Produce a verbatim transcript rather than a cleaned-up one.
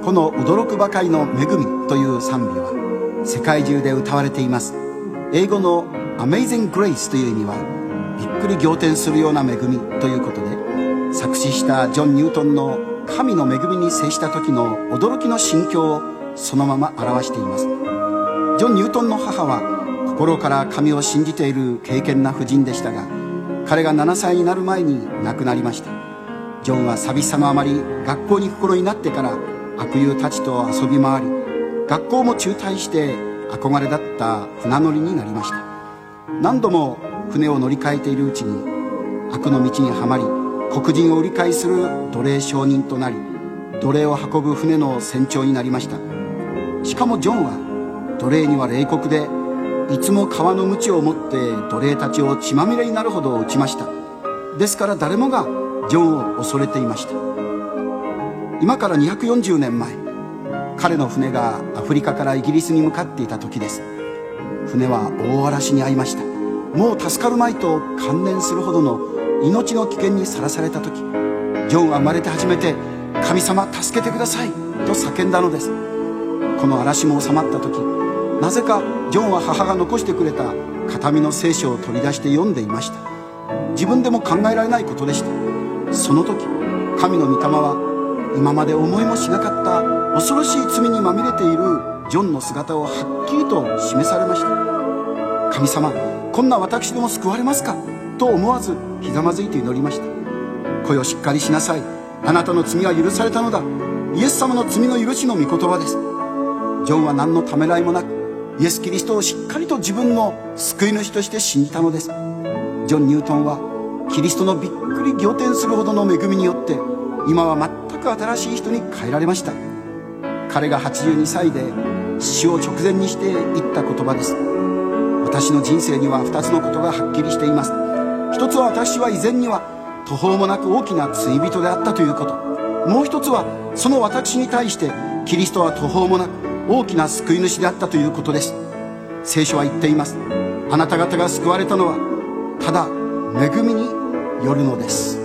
この驚くばかりの恵みという賛美は世界中で歌われています。英語の Amazing Grace という意味はびっくり仰天するような恵みということで、作詞したジョン・ニュートンの神の恵みに接した時の驚きの心境をそのまま表しています。ジョン・ニュートンの母は心から神を信じている敬虔な婦人でしたが、彼がななさいになる前に亡くなりました。ジョンは寂しさのあまり学校に行く頃になってから悪友たちと遊び回り、学校も中退して憧れだった船乗りになりました。何度も船を乗り換えているうちに悪の道にはまり、黒人を売り買いする奴隷商人となり、奴隷を運ぶ船の船長になりました。しかもジョンは奴隷には冷酷で、いつも川の鞭を持って奴隷たちを血まみれになるほど打ちました。ですから誰もがジョンを恐れていました。今からにひゃくよんじゅうねんまえ、彼の船がアフリカからイギリスに向かっていた時です。船は大嵐に遭いました。もう助かるまいと観念するほどの命の危険にさらされた時、ジョンは生まれて初めて「神様助けてください」と叫んだのです。この嵐も収まった時、なぜかジョンは母が残してくれた形見の聖書を取り出して読んでいました。自分でも考えられないことでした。その時神の御霊は今まで思いもしなかった恐ろしい罪にまみれているジョンの姿をはっきりと示されました。神様、こんな私でも救われますかと思わずひざまずいて祈りました。声をしっかりしなさい、あなたの罪は許されたのだ。イエス様の罪の許しの御言葉です。ジョンは何のためらいもなくイエス・キリストをしっかりと自分の救い主として信じたのです。ジョン・ニュートンはキリストのびっくり仰天するほどの恵みによって今は全く新しい人に変えられました。彼がはちじゅうにさいで死を直前にして言った言葉です。私の人生にはふたつのことがはっきりしています。一つは私は以前には途方もなく大きな罪人であったということ。もう一つはその私に対してキリストは途方もなく大きな救い主であったということです。聖書は言っています。あなた方が救われたのはただ恵みによるのです。